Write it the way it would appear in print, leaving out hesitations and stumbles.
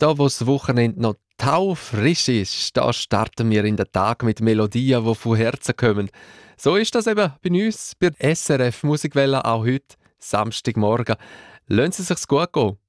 Da, wo das Wochenende noch taufrisch ist, da starten wir in den Tag mit Melodien, die von Herzen kommen. So ist das eben bei uns, bei SRF Musikwelle auch heute, Samstagmorgen. Lassen Sie sich's gut gehen.